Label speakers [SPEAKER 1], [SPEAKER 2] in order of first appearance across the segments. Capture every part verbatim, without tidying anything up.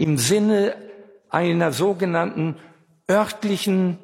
[SPEAKER 1] im Sinne einer sogenannten örtlichen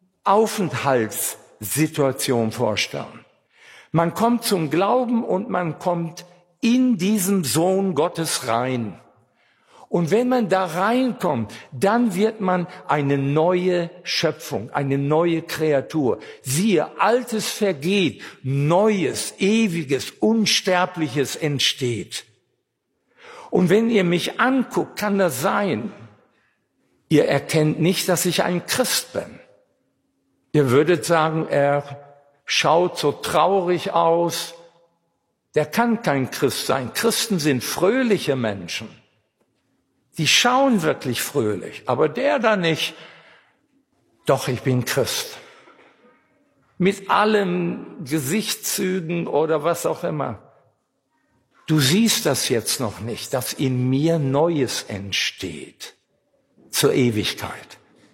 [SPEAKER 1] Aufenthaltssituation vorstellen. Man kommt zum Glauben und man kommt in diesen Sohn Gottes rein. Und wenn man da reinkommt, dann wird man eine neue Schöpfung, eine neue Kreatur. Siehe, Altes vergeht, Neues, Ewiges, Unsterbliches entsteht. Und wenn ihr mich anguckt, kann das sein, ihr erkennt nicht, dass ich ein Christ bin. Ihr würdet sagen, er schaut so traurig aus. Der kann kein Christ sein. Christen sind fröhliche Menschen. Die schauen wirklich fröhlich, aber der da nicht. Doch, ich bin Christ. Mit allen Gesichtszügen oder was auch immer. Du siehst das jetzt noch nicht, dass in mir Neues entsteht zur Ewigkeit.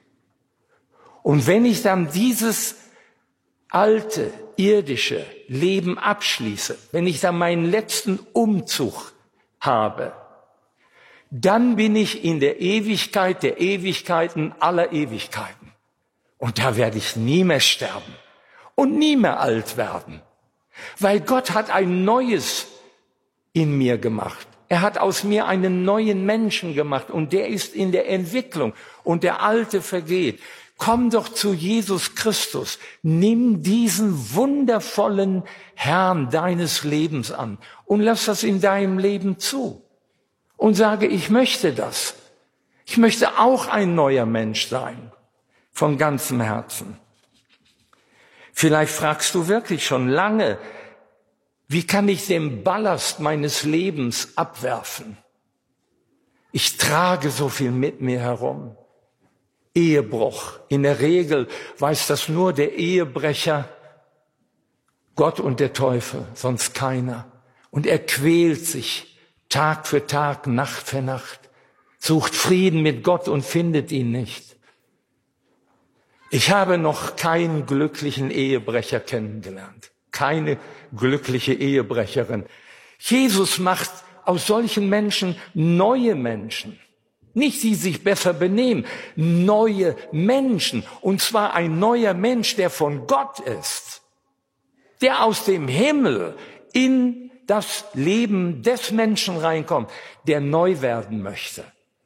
[SPEAKER 1] Und wenn ich dann dieses alte, irdische Leben abschließe, wenn ich dann meinen letzten Umzug habe, dann bin ich in der Ewigkeit der Ewigkeiten aller Ewigkeiten. Und da werde ich nie mehr sterben und nie mehr alt werden, weil Gott hat ein Neues in mir gemacht. Er hat aus mir einen neuen Menschen gemacht und der ist in der Entwicklung und der Alte vergeht. Komm doch zu Jesus Christus. Nimm diesen wundervollen Herrn deines Lebens an und lass das in deinem Leben zu. Und sage, ich möchte das. Ich möchte auch ein neuer Mensch sein. Von ganzem Herzen. Vielleicht fragst du wirklich schon lange, wie kann ich den Ballast meines Lebens abwerfen? Ich trage so viel mit mir herum. Ehebruch. In der Regel weiß das nur der Ehebrecher, Gott und der Teufel, sonst keiner. Und er quält sich Tag für Tag, Nacht für Nacht, sucht Frieden mit Gott und findet ihn nicht. Ich habe noch keinen glücklichen Ehebrecher kennengelernt, keine glückliche Ehebrecherin. Jesus macht aus solchen Menschen neue Menschen. Nicht, die sich besser benehmen, neue Menschen. Und zwar ein neuer Mensch, der von Gott ist, der aus dem Himmel in das Leben des Menschen reinkommt, der neu werden möchte.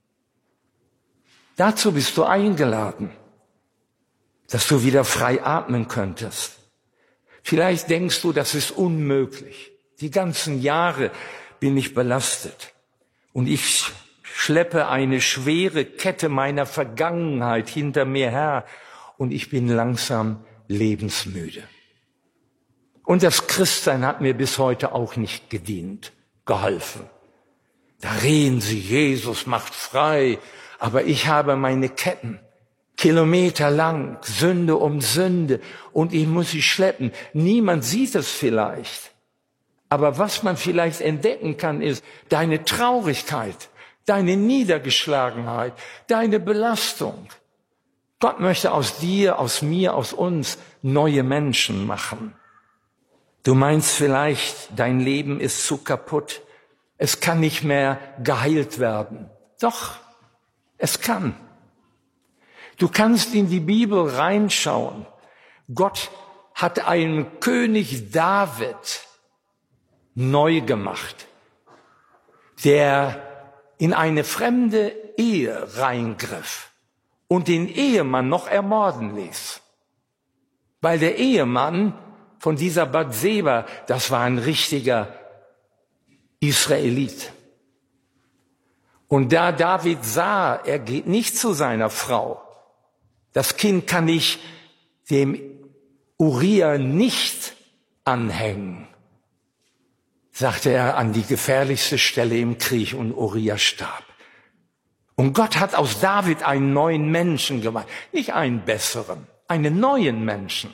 [SPEAKER 1] Dazu bist du eingeladen, dass du wieder frei atmen könntest. Vielleicht denkst du, das ist unmöglich. Die ganzen Jahre bin ich belastet und ich schleppe eine schwere Kette meiner Vergangenheit hinter mir her und ich bin langsam lebensmüde. Und das Christsein hat mir bis heute auch nicht gedient, geholfen. Da reden sie, Jesus macht frei, aber ich habe meine Ketten, kilometerlang, Sünde um Sünde und ich muss sie schleppen. Niemand sieht es vielleicht, aber was man vielleicht entdecken kann, ist deine Traurigkeit, deine Niedergeschlagenheit, deine Belastung. Gott möchte aus dir, aus mir, aus uns neue Menschen machen. Du meinst vielleicht, dein Leben ist zu kaputt. Es kann nicht mehr geheilt werden. Doch, es kann. Du kannst in die Bibel reinschauen. Gott hat einen König David neu gemacht, der in eine fremde Ehe reingriff und den Ehemann noch ermorden ließ. Weil der Ehemann von dieser Bathseba, das war ein richtiger Israelit. Und da David sah, er geht nicht zu seiner Frau, das Kind kann ich dem Uriah nicht anhängen, sagte er an die gefährlichste Stelle im Krieg und Uriah starb. Und Gott hat aus David einen neuen Menschen gemacht, nicht einen besseren, einen neuen Menschen.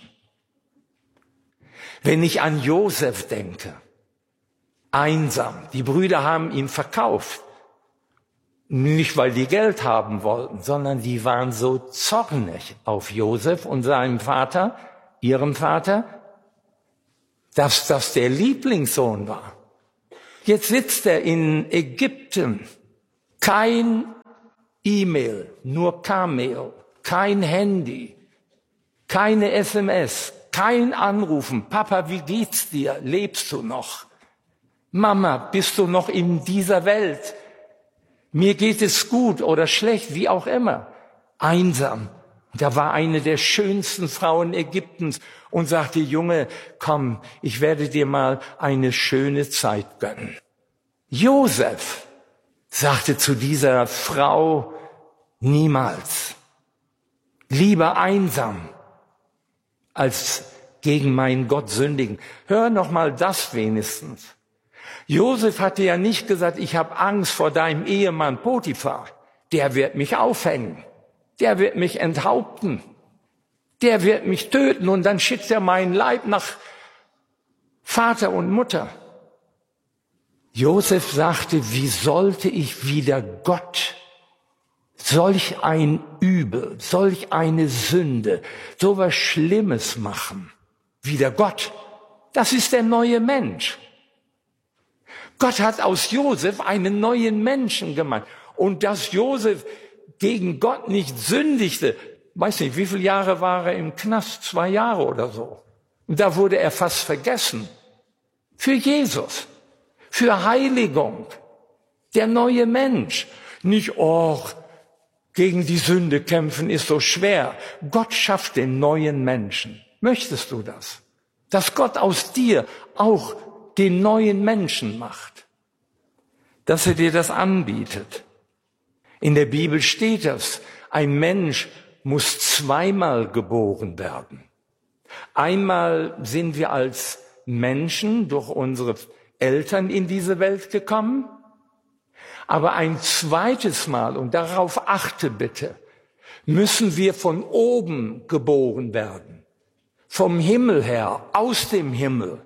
[SPEAKER 1] Wenn ich an Josef denke, einsam, die Brüder haben ihn verkauft, nicht weil die Geld haben wollten, sondern die waren so zornig auf Josef und seinem Vater, ihrem Vater, dass das der Lieblingssohn war. Jetzt sitzt er in Ägypten. Kein E-Mail, nur K-Mail, kein Handy, keine S M S, kein Anrufen. Papa, wie geht's dir? Lebst du noch? Mama, bist du noch in dieser Welt? Mir geht es gut oder schlecht, wie auch immer. Einsam. Da war eine der schönsten Frauen Ägyptens und sagte, Junge, komm, ich werde dir mal eine schöne Zeit gönnen. Josef sagte zu dieser Frau, niemals. Lieber einsam, als gegen meinen Gott sündigen. Hör noch mal das wenigstens. Josef hatte ja nicht gesagt, ich habe Angst vor deinem Ehemann Potiphar. Der wird mich aufhängen. Der wird mich enthaupten. Der wird mich töten und dann schickt er meinen Leib nach Vater und Mutter. Josef sagte, wie sollte ich wieder Gott, solch ein Übel, solch eine Sünde, so was Schlimmes machen? Wieder Gott. Das ist der neue Mensch. Gott hat aus Josef einen neuen Menschen gemacht. Und dass Josef gegen Gott nicht sündigte, weiß nicht, wie viele Jahre war er im Knast? Zwei Jahre oder so. Und da wurde er fast vergessen. Für Jesus. Für Heiligung. Der neue Mensch. Nicht, oh, gegen die Sünde kämpfen ist so schwer. Gott schafft den neuen Menschen. Möchtest du das? Dass Gott aus dir auch den neuen Menschen macht. Dass er dir das anbietet. In der Bibel steht das. Ein Mensch muss zweimal geboren werden. Einmal sind wir als Menschen durch unsere Eltern in diese Welt gekommen. Aber ein zweites Mal, und darauf achte bitte, müssen wir von oben geboren werden. Vom Himmel her, aus dem Himmel.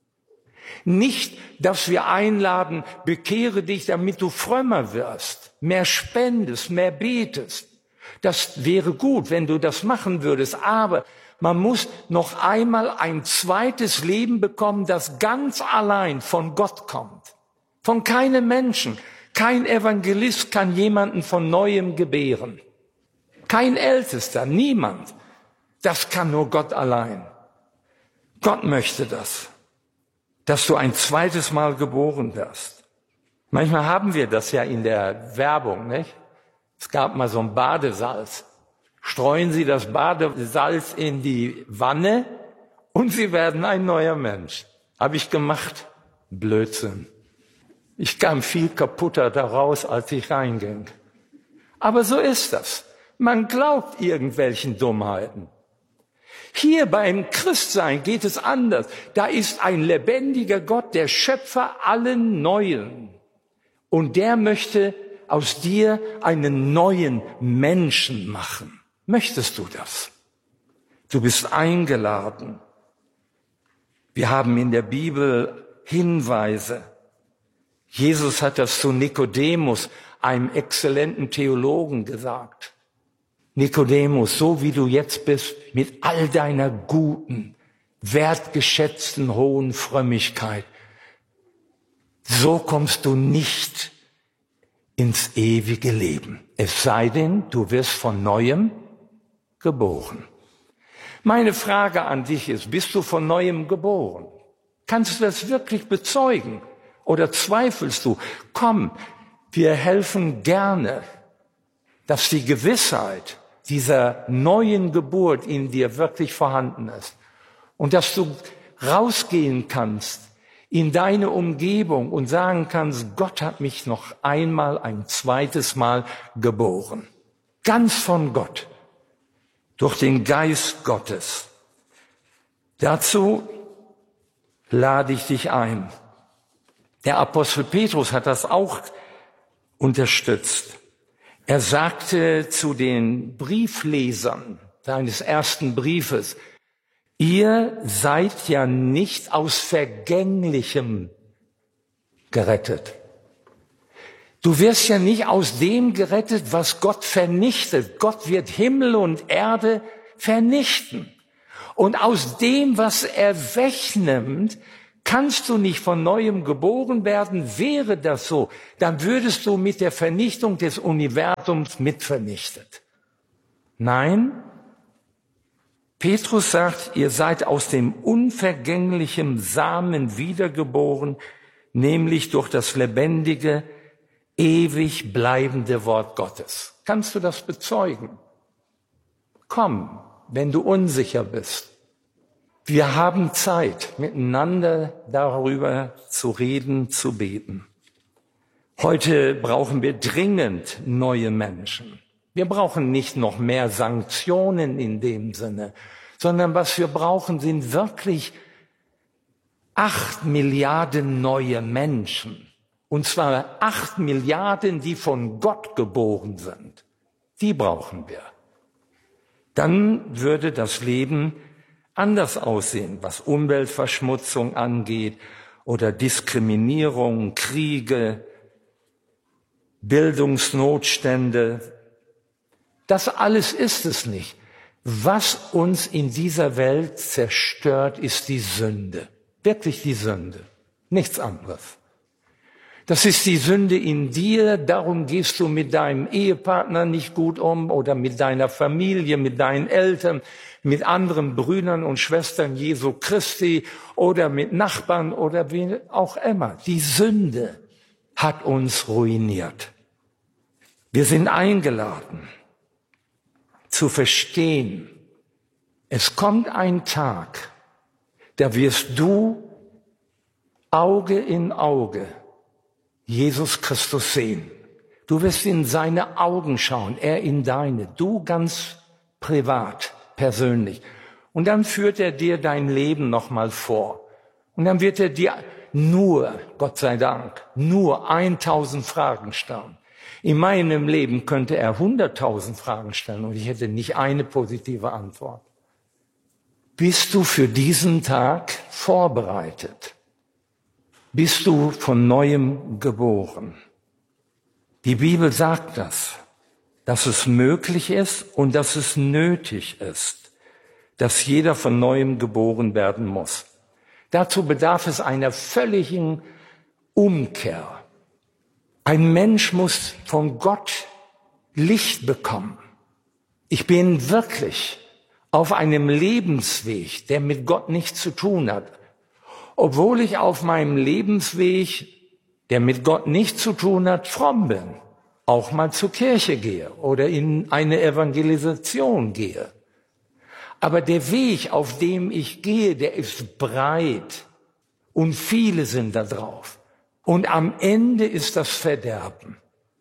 [SPEAKER 1] Nicht, dass wir einladen, bekehre dich, damit du frömmer wirst, mehr spendest, mehr betest. Das wäre gut, wenn du das machen würdest. Aber man muss noch einmal ein zweites Leben bekommen, das ganz allein von Gott kommt. Von keinem Menschen. Kein Evangelist kann jemanden von Neuem gebären. Kein Ältester, niemand. Das kann nur Gott allein. Gott möchte das, dass du ein zweites Mal geboren wirst. Manchmal haben wir das ja in der Werbung, nicht? Es gab mal so ein Badesalz. Streuen Sie das Badesalz in die Wanne und Sie werden ein neuer Mensch. Habe ich gemacht. Blödsinn. Ich kam viel kaputter daraus, als ich reinging. Aber so ist das. Man glaubt irgendwelchen Dummheiten. Hier beim Christsein geht es anders. Da ist ein lebendiger Gott, der Schöpfer allen Neuen. Und der möchte aus dir einen neuen Menschen machen. Möchtest du das? Du bist eingeladen. Wir haben in der Bibel Hinweise. Jesus hat das zu Nikodemus, einem exzellenten Theologen, gesagt. Nikodemus, so wie du jetzt bist, mit all deiner guten, wertgeschätzten, hohen Frömmigkeit, so kommst du nicht ins ewige Leben. Es sei denn, du wirst von Neuem geboren. Meine Frage an dich ist, bist du von Neuem geboren? Kannst du das wirklich bezeugen? Oder zweifelst du? Komm, wir helfen gerne, dass die Gewissheit dieser neuen Geburt in dir wirklich vorhanden ist. Und dass du rausgehen kannst in deine Umgebung und sagen kannst, Gott hat mich noch einmal, ein zweites Mal geboren. Ganz von Gott. Durch den Geist Gottes. Dazu lade ich dich ein. Der Apostel Petrus hat das auch unterstützt. Er sagte zu den Brieflesern seines ersten Briefes, ihr seid ja nicht aus Vergänglichem gerettet. Du wirst ja nicht aus dem gerettet, was Gott vernichtet. Gott wird Himmel und Erde vernichten. Und aus dem, was er wegnimmt, Kannst du nicht von Neuem geboren werden? Wäre das so, dann würdest du mit der Vernichtung des Universums mitvernichtet. Nein, Petrus sagt, ihr seid aus dem unvergänglichen Samen wiedergeboren, nämlich durch das lebendige, ewig bleibende Wort Gottes. Kannst du das bezeugen? Komm, wenn du unsicher bist. Wir haben Zeit, miteinander darüber zu reden, zu beten. Heute brauchen wir dringend neue Menschen. Wir brauchen nicht noch mehr Sanktionen in dem Sinne, sondern was wir brauchen, sind wirklich acht Milliarden neue Menschen. Und zwar acht Milliarden, die von Gott geboren sind. Die brauchen wir. Dann würde das Leben anders aussehen, was Umweltverschmutzung angeht oder Diskriminierung, Kriege, Bildungsnotstände. Das alles ist es nicht. Was uns in dieser Welt zerstört, ist die Sünde. Wirklich die Sünde. Nichts anderes. Das ist die Sünde in dir, darum gehst du mit deinem Ehepartner nicht gut um oder mit deiner Familie, mit deinen Eltern, mit anderen Brüdern und Schwestern Jesu Christi oder mit Nachbarn oder wie auch immer. Die Sünde hat uns ruiniert. Wir sind eingeladen zu verstehen, es kommt ein Tag, da wirst du Auge in Auge Jesus Christus sehen. Du wirst in seine Augen schauen, er in deine, du ganz privat, persönlich. Und dann führt er dir dein Leben nochmal vor. Und dann wird er dir nur, Gott sei Dank, nur tausend Fragen stellen. In meinem Leben könnte er hunderttausend Fragen stellen und ich hätte nicht eine positive Antwort. Bist du für diesen Tag vorbereitet? Bist du von Neuem geboren? Die Bibel sagt das, dass es möglich ist und dass es nötig ist, dass jeder von Neuem geboren werden muss. Dazu bedarf es einer völligen Umkehr. Ein Mensch muss von Gott Licht bekommen. Ich bin wirklich auf einem Lebensweg, der mit Gott nichts zu tun hat. Obwohl ich auf meinem Lebensweg, der mit Gott nichts zu tun hat, fromm bin, auch mal zur Kirche gehe oder in eine Evangelisation gehe. Aber der Weg, auf dem ich gehe, der ist breit und viele sind da drauf. Und am Ende ist das Verderben.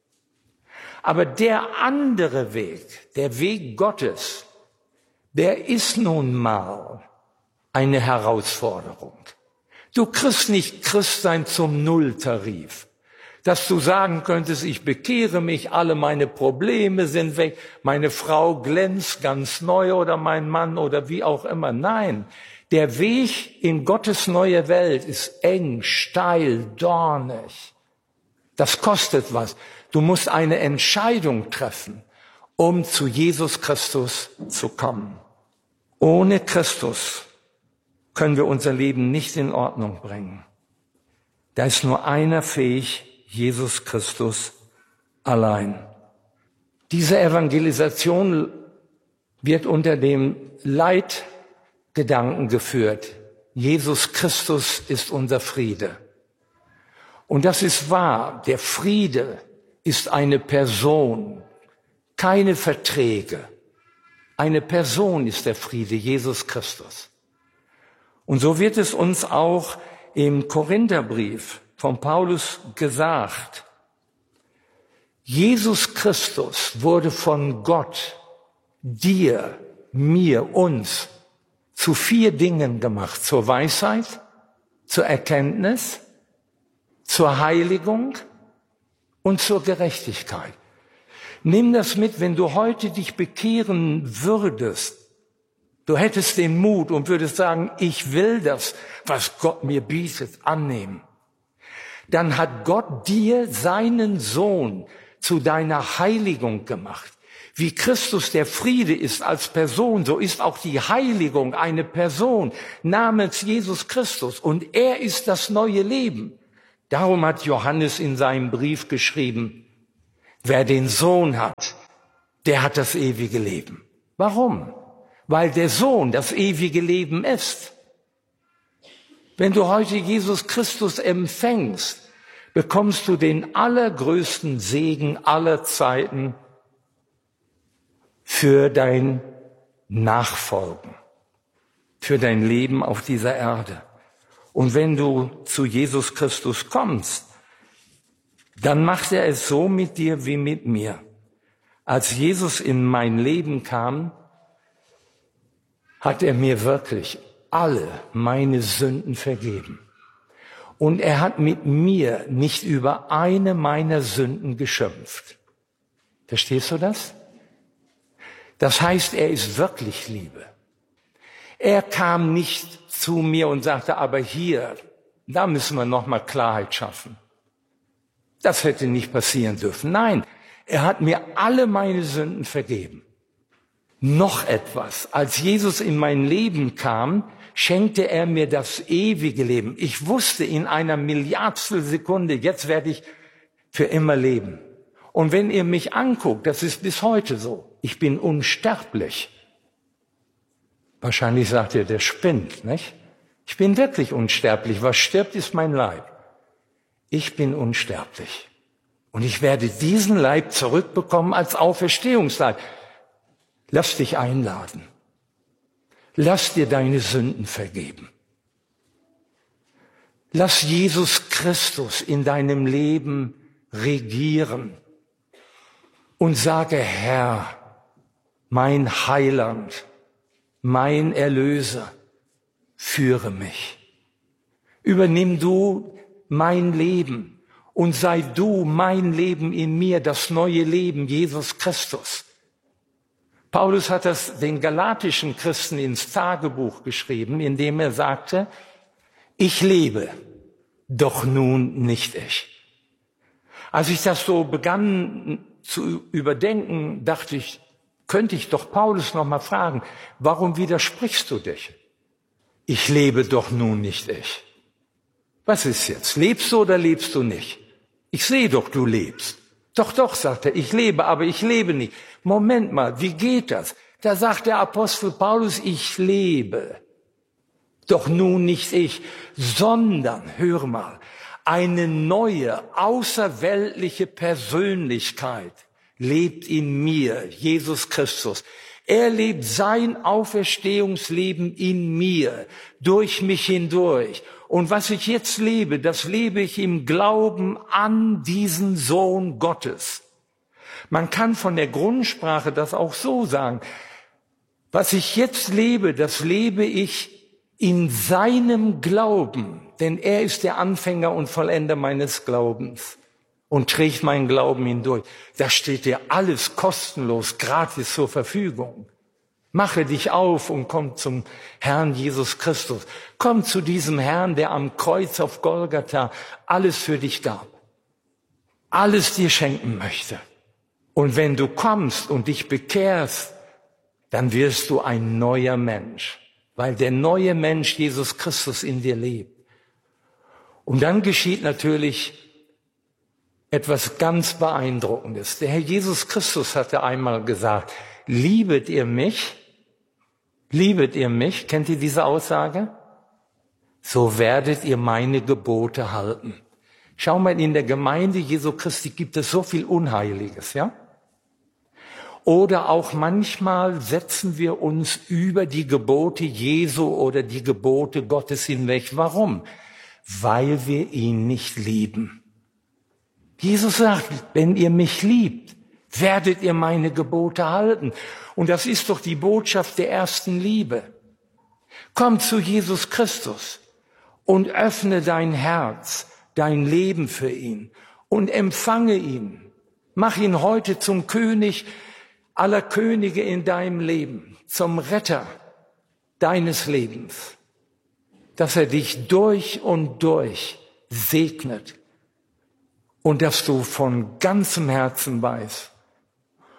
[SPEAKER 1] Aber der andere Weg, der Weg Gottes, der ist nun mal eine Herausforderung. Du kriegst nicht Christsein zum Nulltarif, dass du sagen könntest, ich bekehre mich, alle meine Probleme sind weg, meine Frau glänzt ganz neu oder mein Mann oder wie auch immer. Nein, der Weg in Gottes neue Welt ist eng, steil, dornig. Das kostet was. Du musst eine Entscheidung treffen, um zu Jesus Christus zu kommen. Ohne Christus können wir unser Leben nicht in Ordnung bringen. Da ist nur einer fähig, Jesus Christus allein. Diese Evangelisation wird unter dem Leitgedanken geführt. Jesus Christus ist unser Friede. Und das ist wahr. Der Friede ist eine Person, keine Verträge. Eine Person ist der Friede, Jesus Christus. Und so wird es uns auch im Korintherbrief von Paulus gesagt. Jesus Christus wurde von Gott, dir, mir, uns zu vier Dingen gemacht. Zur Weisheit, zur Erkenntnis, zur Heiligung und zur Gerechtigkeit. Nimm das mit, wenn du heute dich bekehren würdest. Du hättest den Mut und würdest sagen, ich will das, was Gott mir bietet, annehmen. Dann hat Gott dir seinen Sohn zu deiner Heiligung gemacht. Wie Christus der Friede ist als Person, so ist auch die Heiligung eine Person namens Jesus Christus. Und er ist das neue Leben. Darum hat Johannes in seinem Brief geschrieben, wer den Sohn hat, der hat das ewige Leben. Warum? Weil der Sohn das ewige Leben ist. Wenn du heute Jesus Christus empfängst, bekommst du den allergrößten Segen aller Zeiten für dein Nachfolgen, für dein Leben auf dieser Erde. Und wenn du zu Jesus Christus kommst, dann macht er es so mit dir wie mit mir. Als Jesus in mein Leben kam, hat er mir wirklich alle meine Sünden vergeben. Und er hat mit mir nicht über eine meiner Sünden geschimpft. Verstehst du das? Das heißt, er ist wirklich Liebe. Er kam nicht zu mir und sagte, aber hier, da müssen wir noch mal Klarheit schaffen. Das hätte nicht passieren dürfen. Nein, er hat mir alle meine Sünden vergeben. Noch etwas. Als Jesus in mein Leben kam, schenkte er mir das ewige Leben. Ich wusste in einer Milliardstel Sekunde, jetzt werde ich für immer leben. Und wenn ihr mich anguckt, das ist bis heute so, ich bin unsterblich. Wahrscheinlich sagt ihr, der spinnt, nicht? Ich bin wirklich unsterblich. Was stirbt, ist mein Leib. Ich bin unsterblich. Und ich werde diesen Leib zurückbekommen als Auferstehungsleib. Lass dich einladen. Lass dir deine Sünden vergeben. Lass Jesus Christus in deinem Leben regieren. Und sage, Herr, mein Heiland, mein Erlöser, führe mich. Übernimm du mein Leben und sei du mein Leben in mir, das neue Leben, Jesus Christus. Paulus hat das den galatischen Christen ins Tagebuch geschrieben, indem er sagte, ich lebe, doch nun nicht ich. Als ich das so begann zu überdenken, dachte ich, könnte ich doch Paulus noch mal fragen, warum widersprichst du dich? Ich lebe doch nun nicht ich. Was ist jetzt? Lebst du oder lebst du nicht? Ich sehe doch, du lebst. Doch, doch, sagt er, ich lebe, aber ich lebe nicht. Moment mal, wie geht das? Da sagt der Apostel Paulus, ich lebe. Doch nun nicht ich, sondern, hör mal, eine neue, außerweltliche Persönlichkeit lebt in mir, Jesus Christus. Er lebt sein Auferstehungsleben in mir, durch mich hindurch. Und was ich jetzt lebe, das lebe ich im Glauben an diesen Sohn Gottes. Man kann von der Grundsprache das auch so sagen. Was ich jetzt lebe, das lebe ich in seinem Glauben. Denn er ist der Anfänger und Vollender meines Glaubens und trägt meinen Glauben hindurch. Da steht dir alles kostenlos, gratis zur Verfügung. Mache dich auf und komm zum Herrn Jesus Christus. Komm zu diesem Herrn, der am Kreuz auf Golgatha alles für dich gab. Alles dir schenken möchte. Und wenn du kommst und dich bekehrst, dann wirst du ein neuer Mensch, weil der neue Mensch Jesus Christus in dir lebt. Und dann geschieht natürlich etwas ganz Beeindruckendes. Der Herr Jesus Christus hatte einmal gesagt, liebet ihr mich? Liebet ihr mich? Kennt ihr diese Aussage? So werdet ihr meine Gebote halten. Schau mal, in der Gemeinde Jesu Christi gibt es so viel Unheiliges, ja? Oder auch manchmal setzen wir uns über die Gebote Jesu oder die Gebote Gottes hinweg. Warum? Weil wir ihn nicht lieben. Jesus sagt, wenn ihr mich liebt, werdet ihr meine Gebote halten. Und das ist doch die Botschaft der ersten Liebe. Komm zu Jesus Christus und öffne dein Herz, dein Leben für ihn und empfange ihn. Mach ihn heute zum König aller Könige in deinem Leben, zum Retter deines Lebens, dass er dich durch und durch segnet und dass du von ganzem Herzen weißt,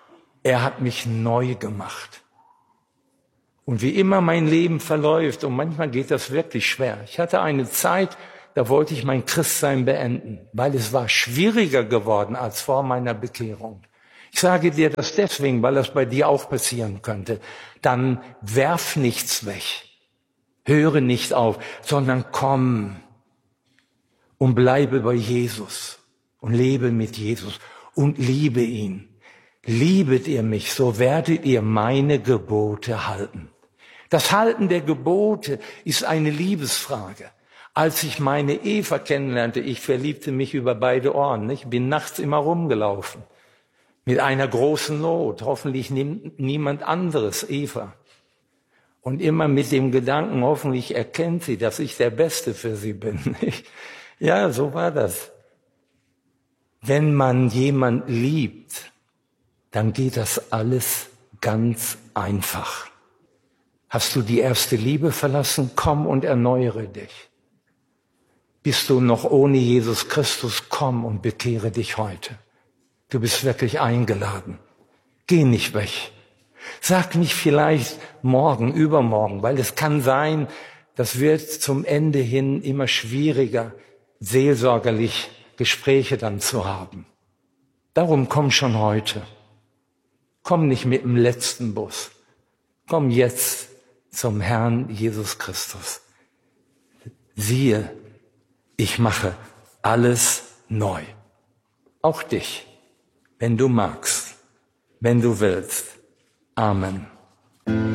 [SPEAKER 1] Er hat mich neu gemacht. Und wie immer mein Leben verläuft, und manchmal geht das wirklich schwer. Ich hatte eine Zeit, da wollte ich mein Christsein beenden, weil es war schwieriger geworden als vor meiner Bekehrung. Ich sage dir das deswegen, weil das bei dir auch passieren könnte. Dann werf nichts weg. Höre nicht auf, sondern komm und bleibe bei Jesus und lebe mit Jesus und liebe ihn. Liebet ihr mich, so werdet ihr meine Gebote halten. Das Halten der Gebote ist eine Liebesfrage. Als ich meine Eva kennenlernte, ich verliebte mich über beide Ohren. Ich bin nachts immer rumgelaufen mit einer großen Not. Hoffentlich nimmt niemand anderes Eva. Und immer mit dem Gedanken, hoffentlich erkennt sie, dass ich der Beste für sie bin. Ja, so war das. Wenn man jemand liebt, dann geht das alles ganz einfach. Hast du die erste Liebe verlassen? Komm und erneuere dich. Bist du noch ohne Jesus Christus? Komm und bekehre dich heute. Du bist wirklich eingeladen. Geh nicht weg. Sag nicht vielleicht morgen, übermorgen, weil es kann sein, das wird zum Ende hin immer schwieriger, seelsorgerlich Gespräche dann zu haben. Darum komm schon heute. Komm nicht mit dem letzten Bus. Komm jetzt zum Herrn Jesus Christus. Siehe, ich mache alles neu. Auch dich, wenn du magst, wenn du willst. Amen.